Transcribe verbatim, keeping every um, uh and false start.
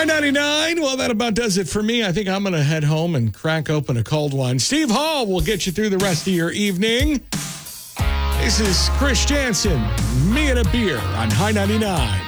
ninety-nine. Well, that about does it for me. I think I'm going to head home and crack open a cold one. Steve Hall will get you through the rest of your evening. This is Chris Jansen, me and a beer on High ninety-nine.